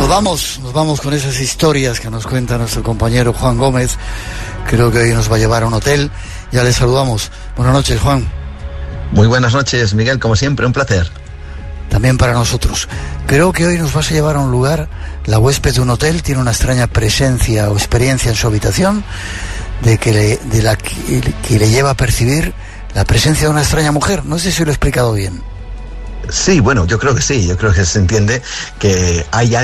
Nos vamos con esas historias que nos cuenta nuestro compañero Juan Gómez. Creo que hoy nos va a llevar a un hotel. Ya le saludamos. Buenas noches, Juan. Muy buenas noches, Miguel, como siempre, un placer. También para nosotros. Creo que hoy nos vas a llevar a un lugar. La huésped de un hotel tiene una extraña presencia o experiencia en su habitación que le lleva a percibir la presencia de una extraña mujer. No sé si lo he explicado bien. Sí, bueno, yo creo que sí. Yo creo que se entiende que hay